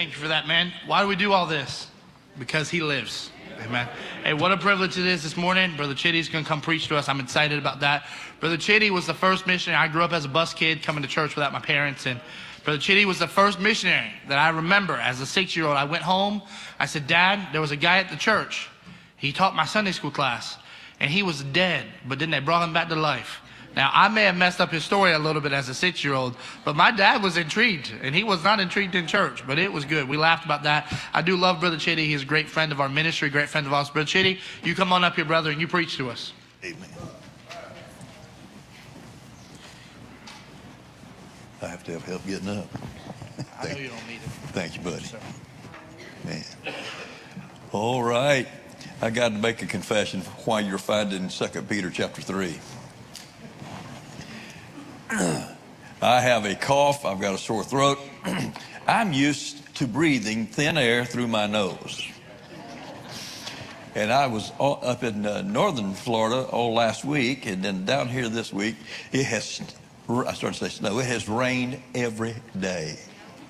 Thank you for that, man. Why do we do all this? Because he lives. Amen. Hey, what a privilege it is this morning. Brother Chitty's going to come preach to us. I'm excited about that. Brother Chitty was the first missionary. I grew up as a bus kid coming to church without my parents. And Brother Chitty was the first missionary that I remember as a 6-year-old. I went home. I said, Dad, there was a guy at the church. He taught my Sunday school class. And he was dead. But then they brought him back to life. Now, I may have messed up his story a little bit as a 6-year-old, but my dad was intrigued, and he was not intrigued in church, but it was good. We laughed about that. I do love Brother Chitty. He's a great friend of our ministry, great friend of ours. Brother Chitty, you come on up here, brother, and you preach to us. Amen. I have to have help getting up. I know you don't need it. Thank you, buddy. Yes, sir. Man. All right. I got to make a confession while you're finding 2 Peter chapter 3. I have a cough. I've got a sore throat. I'm used to breathing thin air through my nose. And I was up in northern Florida all last week, and then down here this week, I started to say snow. It has rained every day.